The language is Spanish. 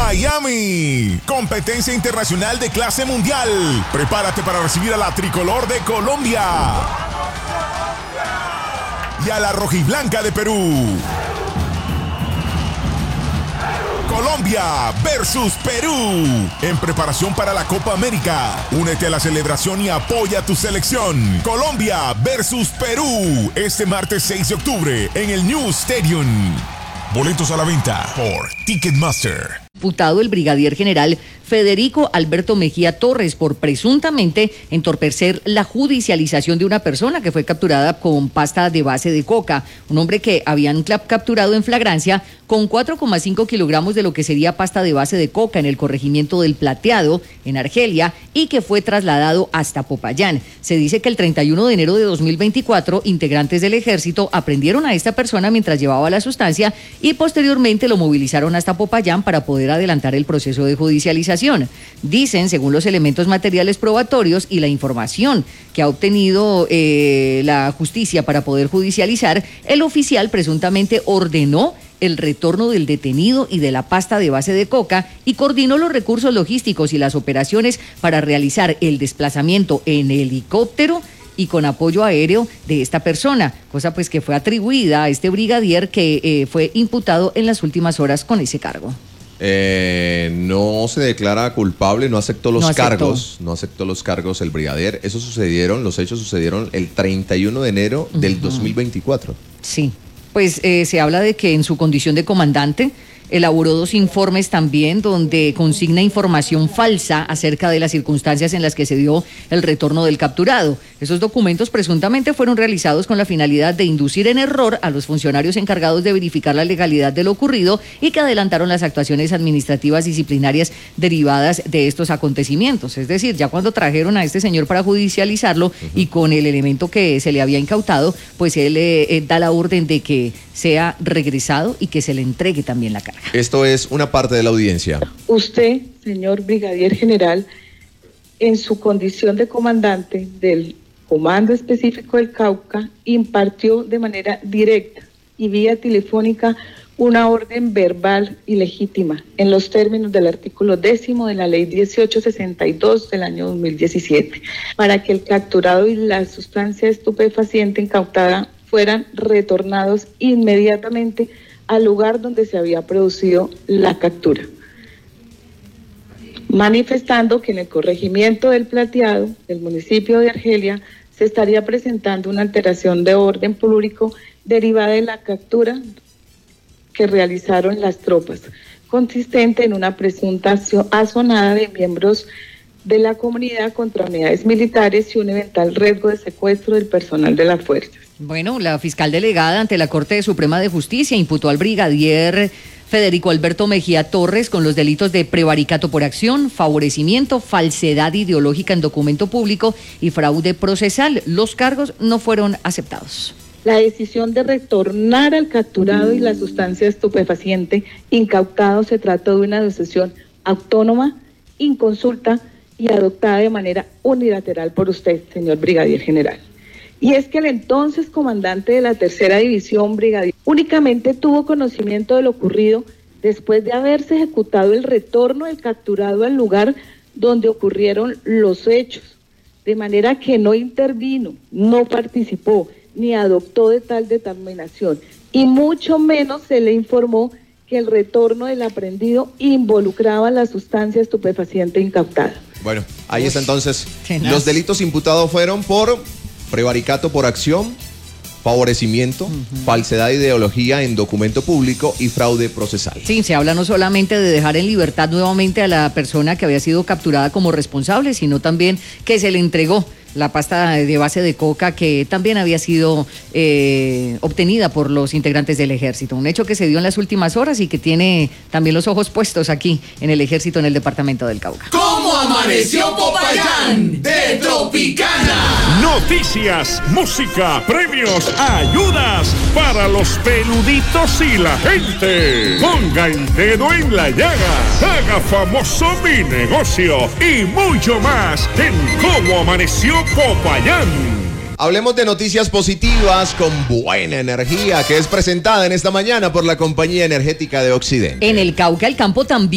Miami. Competencia internacional de clase mundial. Prepárate para recibir a la tricolor de Colombia y a la rojiblanca de Perú. Colombia versus Perú, en preparación para la Copa América. Únete a la celebración y apoya a tu selección. Colombia versus Perú, este martes 6 de octubre en el New Stadium. Boletos a la venta por Ticketmaster. Imputado el brigadier general Federico Alberto Mejía Torres por presuntamente entorpecer la judicialización de una persona que fue capturada con pasta de base de coca. Un hombre que habían capturado en flagrancia con 4,5 kilogramos de lo que sería pasta de base de coca en el corregimiento del Plateado, en Argelia, y que fue trasladado hasta Popayán. Se dice que el 31 de enero de 2024, integrantes del ejército aprendieron a esta persona mientras llevaba la sustancia y posteriormente lo movilizaron hasta Popayán para poder adelantar el proceso de judicialización. Dicen, según los elementos materiales probatorios y la información que ha obtenido la justicia para poder judicializar, el oficial presuntamente ordenó el retorno del detenido y de la pasta de base de coca y coordinó los recursos logísticos y las operaciones para realizar el desplazamiento en helicóptero y con apoyo aéreo de esta persona, cosa pues que fue atribuida a este brigadier que fue imputado en las últimas horas con ese cargo. No se declara culpable, no aceptó los cargos el brigadier. Los hechos sucedieron el 31 de enero del 2024. Sí, pues se habla de que en su condición de comandante elaboró 2 informes también donde consigna información falsa acerca de las circunstancias en las que se dio el retorno del capturado. Esos documentos presuntamente fueron realizados con la finalidad de inducir en error a los funcionarios encargados de verificar la legalidad de lo ocurrido y que adelantaron las actuaciones administrativas disciplinarias derivadas de estos acontecimientos. Es decir, ya cuando trajeron a este señor para judicializarlo y con el elemento que se le había incautado, pues él da la orden de que sea regresado y que se le entregue también la carga. Esto es una parte de la audiencia. Usted, señor brigadier general, en su condición de comandante del Comando Específico del Cauca, impartió de manera directa y vía telefónica una orden verbal y legítima en los términos del artículo 10 de la Ley 1862 del año 2017, para que el capturado y la sustancia estupefaciente incautada fueran retornados inmediatamente al lugar donde se había producido la captura, manifestando que en el corregimiento del Plateado, del municipio de Argelia, se estaría presentando una alteración de orden público derivada de la captura que realizaron las tropas, consistente en una presunta asonada de miembros de la comunidad contra unidades militares y un eventual riesgo de secuestro del personal de las fuerzas. Bueno, la fiscal delegada ante la Corte Suprema de Justicia imputó al brigadier Federico Alberto Mejía Torres con los delitos de prevaricato por acción, favorecimiento, falsedad ideológica en documento público y fraude procesal. Los cargos no fueron aceptados. La decisión de retornar al capturado y la sustancia estupefaciente incautado se trató de una decisión autónoma, inconsulta y adoptada de manera unilateral por usted, señor brigadier general. Y es que el entonces comandante de la tercera división brigadier únicamente tuvo conocimiento de lo ocurrido después de haberse ejecutado el retorno del capturado al lugar donde ocurrieron los hechos, de manera que no intervino, no participó, ni adoptó de tal determinación, y mucho menos se le informó que el retorno del aprendido involucraba la sustancia estupefaciente incautada. Bueno, ahí está entonces. Los delitos imputados fueron por prevaricato por acción, favorecimiento, falsedad de ideología en documento público y fraude procesal. Sí, se habla no solamente de dejar en libertad nuevamente a la persona que había sido capturada como responsable, sino también que se le entregó la pasta de base de coca que también había sido obtenida por los integrantes del ejército. Un hecho que se dio en las últimas horas y que tiene también los ojos puestos aquí en el ejército, en el departamento del Cauca. ¿Cómo amaneció Popayán? De Tropicana. Noticias, música, premios, ayudas para los peluditos y la gente. Ponga el dedo en la llaga. Haga famoso mi negocio y mucho más en Cómo Amaneció Popayán. Hablemos de noticias positivas con buena energía que es presentada en esta mañana por la Compañía Energética de Occidente. En el Cauca el campo también